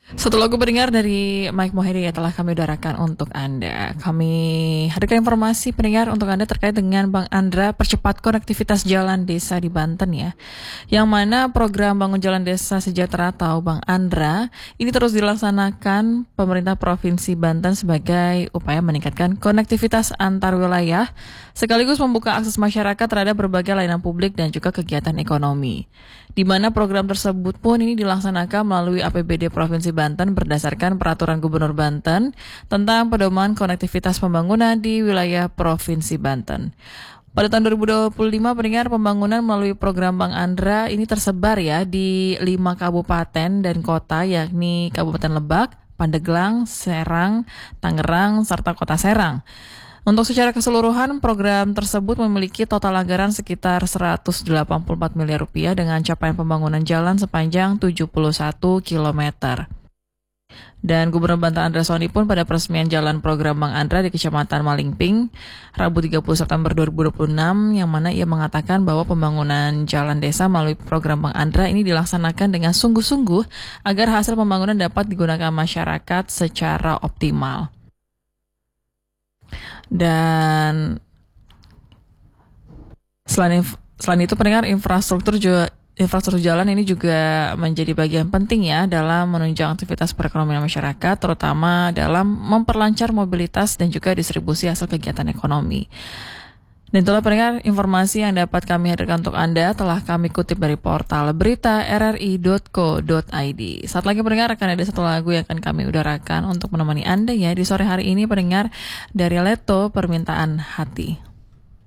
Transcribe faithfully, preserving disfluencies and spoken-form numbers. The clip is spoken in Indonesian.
Satu lagu pendengar dari Mike Mohede ya telah kami udarakan untuk Anda. Kami hadirkan informasi pendengar untuk Anda terkait dengan Bang Andra percepat konektivitas jalan desa di Banten ya. Yang mana program Bangun Jalan Desa Sejahtera atau Bang Andra ini terus dilaksanakan pemerintah Provinsi Banten sebagai upaya meningkatkan konektivitas antar wilayah sekaligus membuka akses masyarakat terhadap berbagai layanan publik dan juga kegiatan ekonomi. Di mana program tersebut pun ini dilaksanakan melalui A P B D Provinsi Banten berdasarkan Peraturan Gubernur Banten tentang pedoman konektivitas pembangunan di wilayah Provinsi Banten. Pada tahun dua ribu dua puluh lima, pendengar pembangunan melalui program Bang Andra ini tersebar ya di lima kabupaten dan kota, yakni Kabupaten Lebak, Pandeglang, Serang, Tangerang, serta Kota Serang. Untuk secara keseluruhan, program tersebut memiliki total anggaran sekitar seratus delapan puluh empat miliar rupiah dengan capaian pembangunan jalan sepanjang tujuh puluh satu kilometer. Dan Gubernur Banten Andra Soni pun pada peresmian jalan program Bang Andra di Kecamatan Malingping, Rabu tiga puluh September dua ribu dua puluh enam, yang mana ia mengatakan bahwa pembangunan jalan desa melalui program Bang Andra ini dilaksanakan dengan sungguh-sungguh agar hasil pembangunan dapat digunakan masyarakat secara optimal. Dan selain selain itu pendengar infrastruktur juga infrastruktur jalan ini juga menjadi bagian penting ya dalam menunjang aktivitas perekonomian masyarakat, terutama dalam memperlancar mobilitas dan juga distribusi hasil kegiatan ekonomi. Dan itulah pendengar informasi yang dapat kami hadirkan untuk Anda telah kami kutip dari portal berita r r i dot co dot i d. Saat lagi pendengar akan ada satu lagu yang akan kami udarakan untuk menemani Anda ya di sore hari ini pendengar dari Leto Permintaan Hati.